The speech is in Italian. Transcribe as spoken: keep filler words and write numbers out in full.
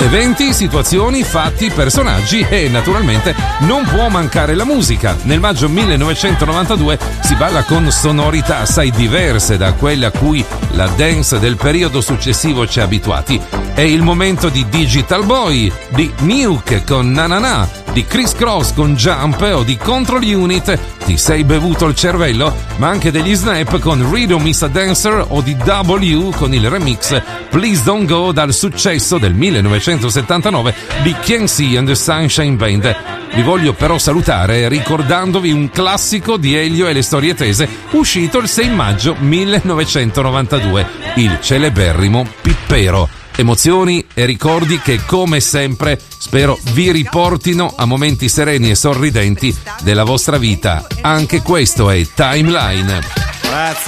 Eventi, situazioni, fatti, personaggi e naturalmente non può mancare la musica. Nel maggio millenovecentonovantadue si balla con sonorità assai diverse da quelle a cui la dance del periodo successivo ci ha abituati. È il momento di Digital Boy, di Nuke con Na Na Na, di Criss Cross con Jump o di Control Unit, Ti sei bevuto il cervello, ma anche degli Snap con Rhythm is a Dancer o di W con il remix Please Don't Go dal successo del millenovecentosettantanove di K and C and the Sunshine Band. Vi voglio però salutare ricordandovi un classico di Elio e le storie tese uscito il sei maggio millenovecentonovantadue, il celeberrimo Pippero. Emozioni e ricordi che, come sempre, spero vi riportino a momenti sereni e sorridenti della vostra vita. Anche questo è Timeline. Grazie.